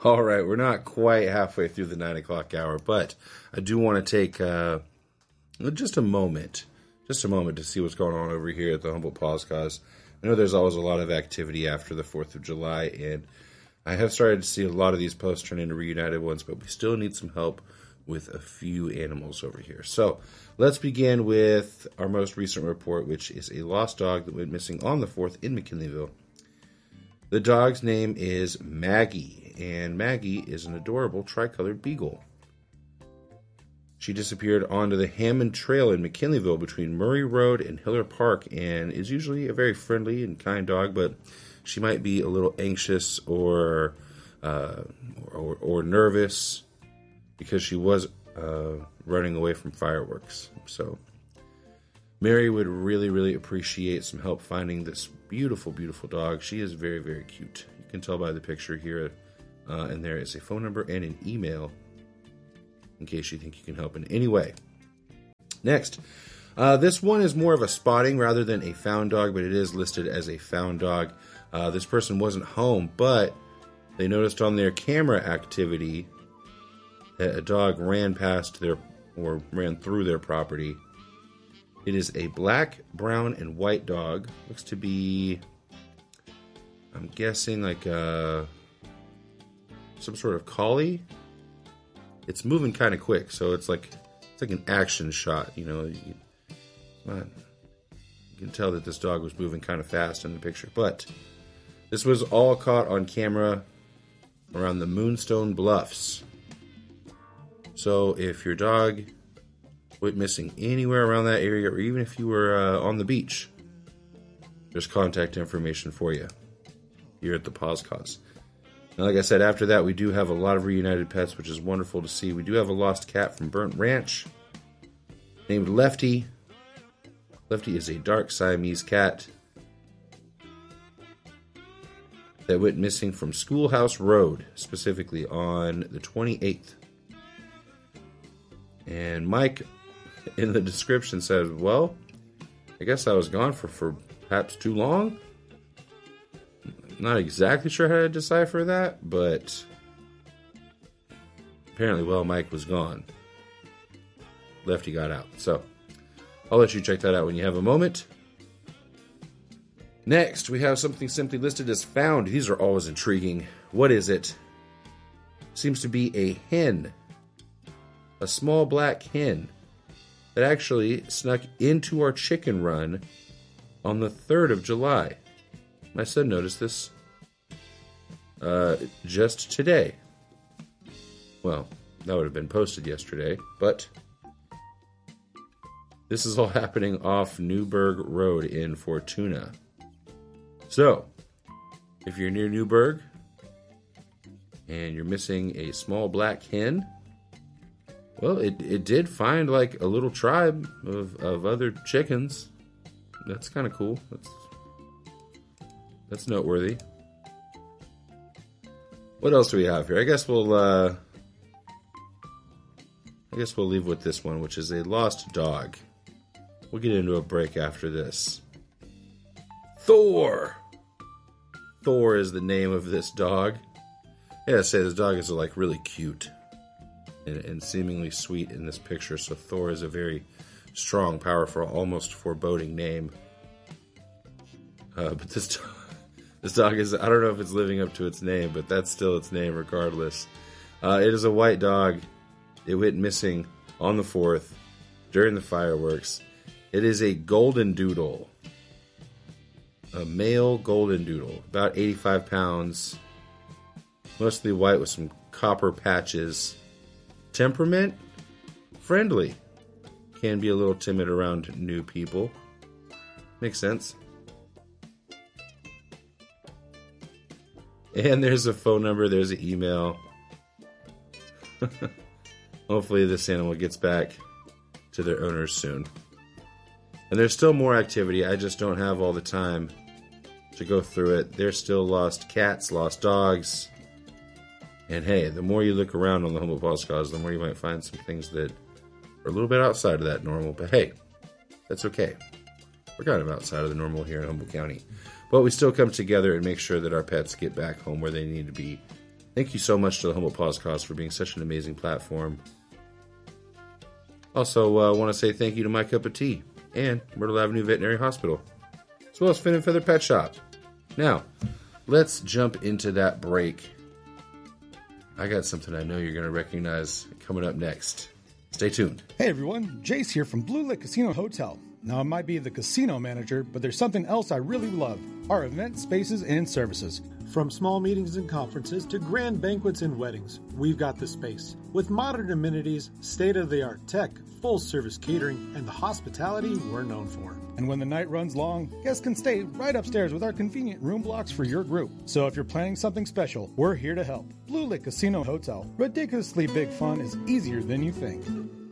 All right, we're not quite halfway through the 9 o'clock hour, but I do want to take just a moment to see what's going on over here at the Humboldt Paws Cause. I know there's always a lot of activity after the 4th of July, and I have started to see a lot of these posts turn into reunited ones, but we still need some help with a few animals over here. So let's begin with our most recent report, which is a lost dog that went missing on the 4th in McKinleyville. The dog's name is Maggie, and Maggie is an adorable tricolored beagle. She disappeared onto the Hammond Trail in McKinleyville between Murray Road and Hiller Park, and is usually a very friendly and kind dog, but she might be a little anxious or nervous because she was running away from fireworks. So Mary would really, really appreciate some help finding this beautiful, beautiful dog. She is very, very cute. You can tell by the picture here, and there is a phone number and an email in case you think you can help in any way. Next, this one is more of a spotting rather than a found dog, but it is listed as a found dog. This person wasn't home, but they noticed on their camera activity that a dog ran through their property. It is a black, brown, and white dog. Looks to be, I'm guessing, like some sort of collie. It's moving kind of quick, so it's like an action shot. You know, you can tell that this dog was moving kind of fast in the picture. But this was all caught on camera around the Moonstone Bluffs. So if your dog went missing anywhere around that area, or even if you were on the beach, there's contact information for you here at the Paws Cause. Now, like I said, after that, we do have a lot of reunited pets, which is wonderful to see. We do have a lost cat from Burnt Ranch named Lefty. Lefty is a dark Siamese cat that went missing from Schoolhouse Road, specifically on the 28th. And Mike, in the description, says, well, I guess I was gone for perhaps too long. Not exactly sure how to decipher that, but apparently, Mike was gone. Lefty got out. So I'll let you check that out when you have a moment. Next, we have something simply listed as found. These are always intriguing. What is it? Seems to be a hen. A small black hen that actually snuck into our chicken run on the 3rd of July. My son noticed this just today. Well, that would have been posted yesterday, but this is all happening off Newburgh Road in Fortuna. So, if you're near Newburgh and you're missing a small black hen, well, it did find like a little tribe of other chickens. That's kind of cool. That's noteworthy. What else do we have here? I guess we'll leave with this one, which is a lost dog. We'll get into a break after this. Thor. Thor is the name of this dog. I gotta say, this dog is like really cute and seemingly sweet in this picture. So Thor is a very strong, powerful, almost foreboding name. But this dog is, I don't know if it's living up to its name, but that's still its name regardless. It is a white dog. It went missing on the 4th during the fireworks. It is a golden doodle. A male golden doodle. About 85 pounds. Mostly white with some copper patches. Temperament? Friendly. Can be a little timid around new people. Makes sense. And there's a phone number, there's an email. Hopefully this animal gets back to their owners soon. And there's still more activity, I just don't have all the time to go through it. There's still lost cats, lost dogs. And hey, the more you look around on the Humboldt Paws Cause, the more you might find some things that are a little bit outside of that normal. But hey, that's okay. We're kind of outside of the normal here in Humboldt County. But we still come together and make sure that our pets get back home where they need to be Thank you so much to the Humble Paws Cause for being such an amazing platform. Also, I want to say thank you to My Cup of Tea and Myrtle Avenue Veterinary Hospital, as well as Fin and Feather Pet Shop. Now, let's jump into that break. I got something I know you're going to recognize coming up next. Stay tuned. Hey everyone, Jace here from Blue Lake Casino Hotel. Now, I might be the casino manager, but there's something else I really love: our event spaces and services. From small meetings and conferences to grand banquets and weddings, we've got the space. With modern amenities, state-of-the-art tech, full-service catering, and the hospitality we're known for. And when the night runs long, guests can stay right upstairs with our convenient room blocks for your group. So if you're planning something special, we're here to help. Blue Lake Casino Hotel. Ridiculously big fun is easier than you think.